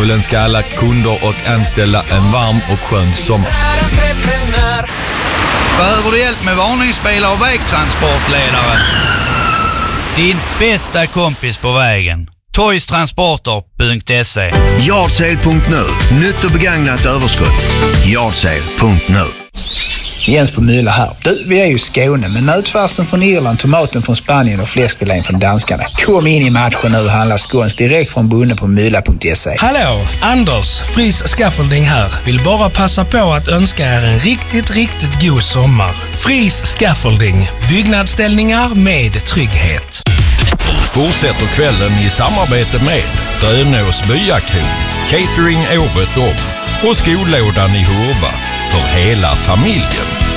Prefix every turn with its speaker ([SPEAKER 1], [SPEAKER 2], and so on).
[SPEAKER 1] vill önska alla kunder och anställda en varm och skön sommar.
[SPEAKER 2] Behöver du hjälp med varningsbilar och vägtransportledare? Din bästa kompis på vägen. Toystransporter.se.
[SPEAKER 3] Yardsale.nu. Nytt och begagnat överskott. Yardsale.nu.
[SPEAKER 4] Jens på Müller här. Du, vi är ju i Skåne, men nötfärsen från Irland, tomaten från Spanien och fläskfilén från danskarna. Kom in i matchen nu och handla skåns direkt från bonden på Müller.se.
[SPEAKER 5] Hallå, Anders, Fris Scaffolding här. Vill bara passa på att önska er en riktigt god sommar. Fris Scaffolding, byggnadsställningar med trygghet.
[SPEAKER 1] Fortsätter kvällen i samarbete med Rönås Byakro, catering året om och skolådan i Hurba för hela familjen.